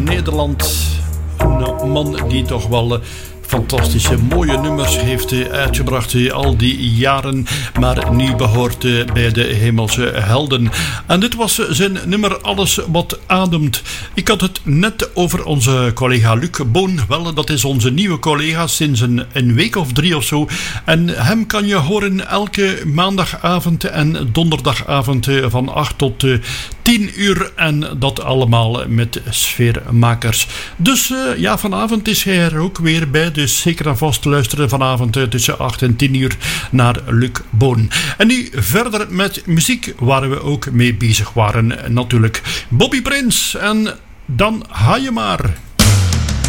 Nederland. Een man die toch wel fantastische, mooie nummers heeft uitgebracht al die jaren, maar nu behoort bij de hemelse helden. En dit was zijn nummer Alles wat ademt. Ik had het net over onze collega Luc Boon. Wel, dat is onze nieuwe collega sinds een week of 3 of zo. En hem kan je horen elke maandagavond en donderdagavond van 8 tot 10 uur. En dat allemaal met sfeermakers. Dus ja, vanavond is hij er ook weer bij. Dus zeker en vast luisteren vanavond tussen 8 en 10 uur naar Luc Boon. En nu verder met muziek waar we ook mee bezig waren. Natuurlijk Bobby Prins en Dan Ga je maar.